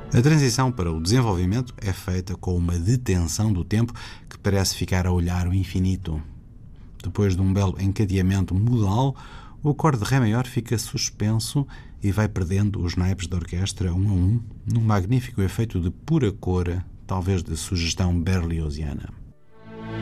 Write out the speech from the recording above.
A transição para o desenvolvimento é feita com uma detenção do tempo que parece ficar a olhar o infinito. Depois de um belo encadeamento modal, o acorde de Ré maior fica suspenso e vai perdendo os naipes da orquestra um a um, num magnífico efeito de pura cor, talvez de sugestão berliosiana.